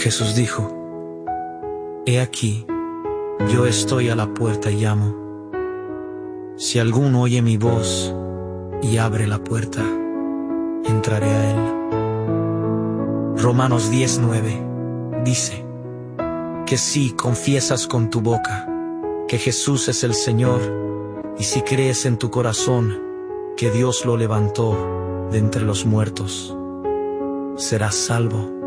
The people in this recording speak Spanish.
Jesús dijo: He aquí, yo estoy a la puerta y llamo. Si alguno oye mi voz y abre la puerta, entraré a él. Romanos 10:9 dice que si confiesas con tu boca que Jesús es el Señor, y si crees en tu corazón que Dios lo levantó de entre los muertos, serás salvo.